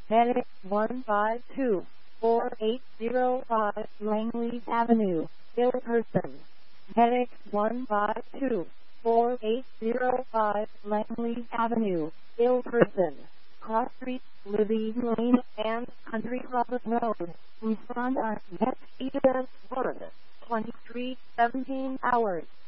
FedEx 1524805 Langley Avenue, Ilperson. FedEx 1524805 Langley Avenue, Ilperson. Cross Street, Libby Lane, and Country Club Road. Respond at next event word. 23:17 hours.